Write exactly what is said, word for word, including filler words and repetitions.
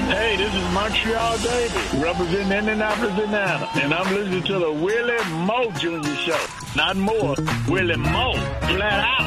Hey, this is Montreal Davis, representing Indianapolis, Indiana, and I'm listening to the Willie Moe Junior Show. Not more, Willie Moe, flat out.